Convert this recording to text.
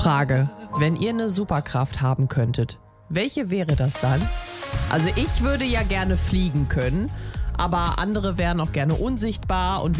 Frage, wenn ihr eine Superkraft haben könntet, welche wäre das dann? Also ich würde ja gerne fliegen können, aber andere wären auch gerne unsichtbar und